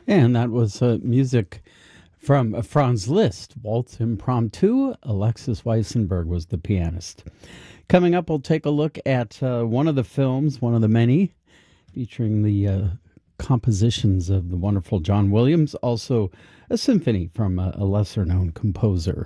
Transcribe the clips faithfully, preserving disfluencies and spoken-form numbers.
And that was uh, music from uh, Franz Liszt, Waltz Impromptu. Alexis Weissenberg was the pianist. Coming up, we'll take a look at uh, one of the films, one of the many, featuring the uh, compositions of the wonderful John Williams, also a symphony from a, a lesser-known composer.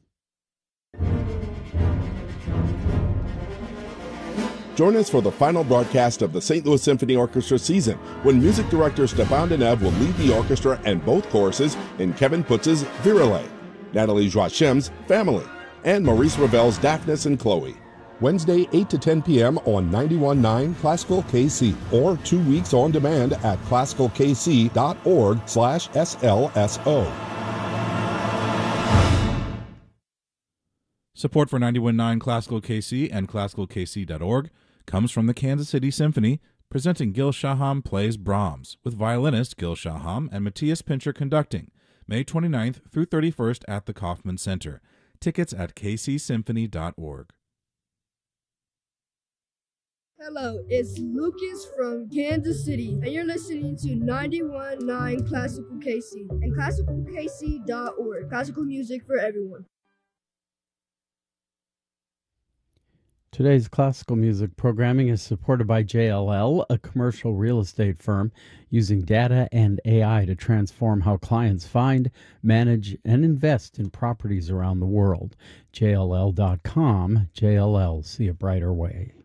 Join us for the final broadcast of the Saint Louis Symphony Orchestra season, when music director Stefan Denev will lead the orchestra and both choruses in Kevin Putz's Virelai, Natalie Joachim's Family, and Maurice Ravel's Daphnis and Chloe. Wednesday, eight to ten p.m. on ninety-one point nine Classical K C, or two weeks on demand at classical k c dot org slash S L S O. Support for ninety-one point nine Classical K C and classical k c dot org comes from the Kansas City Symphony, presenting Gil Shaham Plays Brahms, with violinist Gil Shaham and Matthias Pincher conducting, May twenty-ninth through thirty-first at the Kaufman Center. Tickets at k c symphony dot org. Hello, it's Lucas from Kansas City, and you're listening to ninety-one point nine Classical K C and classical k c dot org. Classical music for everyone. Today's classical music programming is supported by J L L, a commercial real estate firm using data and A I to transform how clients find, manage, and invest in properties around the world. J L L dot com, J L L, see a brighter way.